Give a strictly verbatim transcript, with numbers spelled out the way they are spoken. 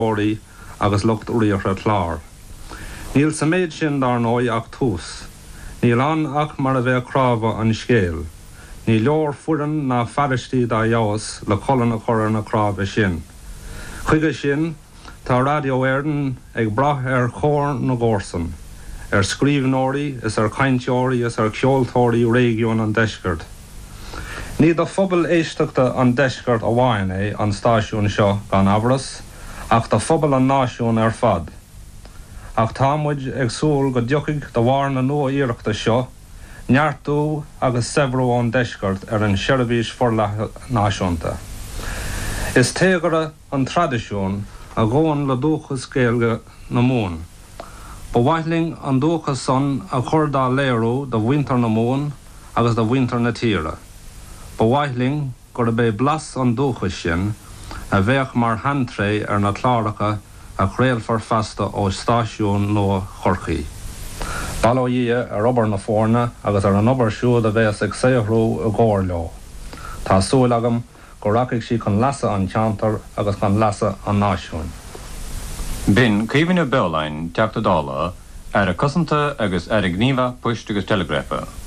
óirí agus lucht uíochra chlár. Níl sa méid sin dar nói ach tús. Níl an ach mar a bheith crábha an scéal. Ní leor furan na faristí dá jaas le cholan a choran na crábha sin. Chuige sin, tá radio Éirinn ag brath ar chór na górsan. Ar scríbhnóirí is ar cainteoirí is ar ceoltóirí réigiún an deisgurt. Ní do phobal éisteachta an deisgurt a bhain é an stáisiún seo gan Amhras, ach do phobal an náisiún ar fad. Ach támuid ag súil go diochaigh do bhar na nua iireachta seo, neartú agus sebrú an deisgurt ar an seirbhís forleatha náisiúnta. Is téagara an tradiisiún a ggóin le dúchas céalga na mún. Ba bhaithling an dúchas son a chur dá léirú do winter na mún agus do winter na tíre. Ba bhaithling gur bé blas an dúchas sin a bheith mar hantré ar na chláracha a chréalfar fasta ó stáisiún nó chorchaí. Balló dhé ar obair na fórna agus ar an obair siúd a bheith ag saothrú a ggóir leo. Tá súil agam go racaigh sí chun leasa an cheantar agus chun leasa an náisiún. Bin Cíomhna Bealainn teachta dála ar a cosanta agus ar a gníomha poist agus telegréfa.